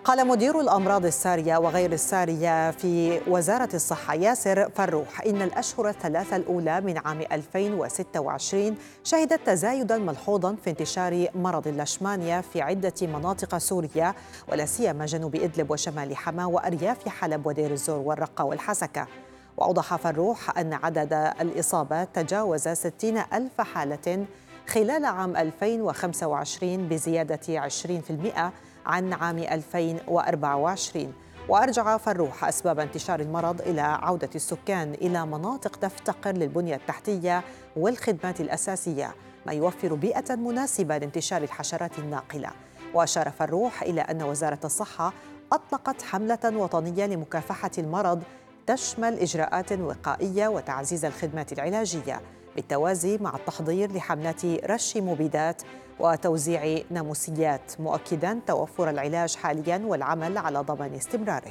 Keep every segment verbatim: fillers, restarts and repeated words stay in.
قال مدير الأمراض السارية وغير السارية في وزارة الصحة ياسر فروح إن الأشهر الثلاثة الأولى من عام ألفين وستة وعشرين شهدت تزايداً ملحوظاً في انتشار مرض اللشمانيا في عدة مناطق سوريا ولا سيما جنوب إدلب وشمال حما وأرياف حلب ودير الزور والرقة والحسكة. وأوضح فروح أن عدد الإصابات تجاوز ستين ألف حالة خلال عام ألفين وخمسة وعشرين بزيادة عشرين بالمئة عن عام ألفين وأربعة وعشرين. وأرجع فروح أسباب انتشار المرض إلى عودة السكان إلى مناطق تفتقر للبنية التحتية والخدمات الأساسية، ما يوفر بيئة مناسبة لانتشار الحشرات الناقلة. وأشار فروح إلى أن وزارة الصحة أطلقت حملة وطنية لمكافحة المرض تشمل إجراءات وقائية وتعزيز الخدمات العلاجية بالتوازي مع التحضير لحملات رش مبيدات وتوزيع ناموسيات، مؤكداً توفر العلاج حالياً والعمل على ضمان استمراره.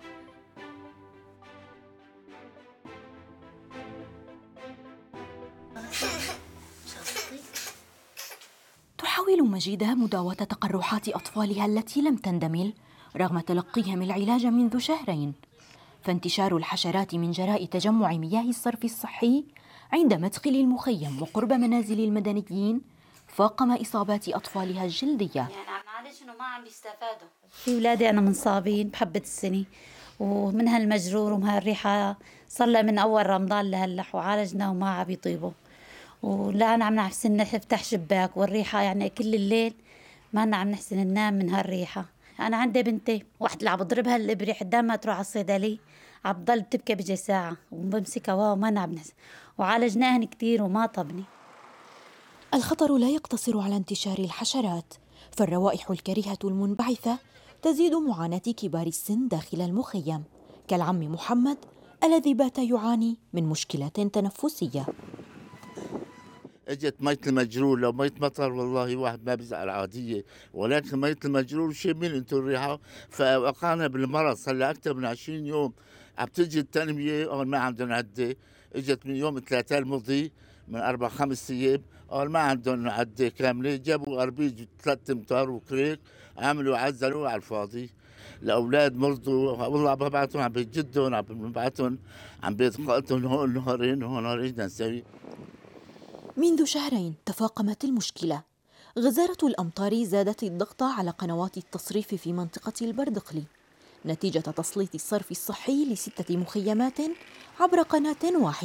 تحاول مجيدة مداواة تقرحات أطفالها التي لم تندمل رغم تلقيهم العلاج منذ شهرين، فانتشار الحشرات من جراء تجمع مياه الصرف الصحي عند مدخل المخيم وقرب منازل المدنيين فاقم إصابات أطفالها الجلدية. يعني عم نعالج إنه ما عم بيستفادوا. في ولادي أنا منصابين بحبة السنة ومن هالمجرور ومن هالريحة صار لها من أول رمضان لهلا وعالجنا وما عم بيطيبوا، ولا أنا عم نحسن نفتح شباك والريحة يعني كل الليل ما أنا عم نحسن ننام من هالريحة. أنا عندي بنتي واحد اللي عم بضربها الإبرة قدام ما تروح على الصيدلي عم بضل تبكي بجي ساعة وبمسكها واو ما نعم نحسن، وعالجناهن كتير وما طبني. الخطر لا يقتصر على انتشار الحشرات، فالروائح الكريهة المنبعثة تزيد معاناة كبار السن داخل المخيم كالعم محمد الذي بات يعاني من مشكلات تنفسية. اجت مية المجرور، لو مية مطر والله واحد ما بيزعل عادية، ولكن مية المجرور شامين انتو الريحة فوقعنا بالمرض. صار لها أكثر من عشرين يوم عم تجي التنمية أول ما عندهم عدة، اجت من يوم الثلاثاء الماضي من أربع خمس أيام أول ما عندهم عدة كاملة، جابوا أربيج ثلاث امتار وكريك عملوا عزلوا على الفاضي. الأولاد مرضوا والله ببعتهم عم بيجدهم عم ببعتهم عم بيتقاطهم هون نهارين وهون نهارين. بدنا نسوي؟ منذ شهرين تفاقمت المشكلة. غزارة الأمطار زادت الضغط على قنوات التصريف في منطقة البردقلي نتيجة تسليط الصرف الصحي لستة مخيمات عبر قناة واحدة.